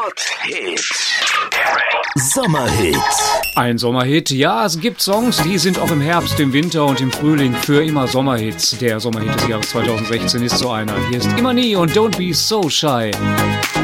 Hot-Hit. Sommerhit. Ein Sommerhit, ja, es gibt Songs, die sind auch im Herbst, im Winter und im Frühling für immer Sommerhits. Der Sommerhit des Jahres 2016 ist so einer. Hier ist Immer Nie und Don't Be So Shy.